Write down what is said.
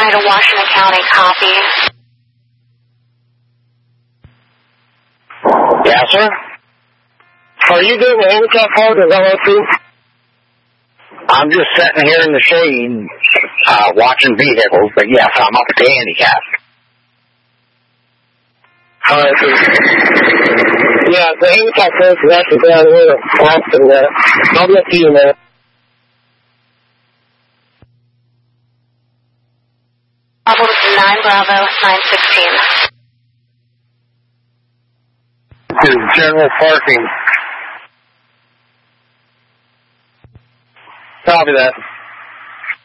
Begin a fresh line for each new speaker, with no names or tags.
to Washington County, copy.
Yeah, sir? Are you doing the handicap part of LOC? I'm just sitting here in the shade, watching vehicles, but yes, I'm up at the handicap. Yeah, the handicap coach is actually down here at Austin. I'll get to you, man.
Level 9 Bravo 916.
This is general parking. Copy that.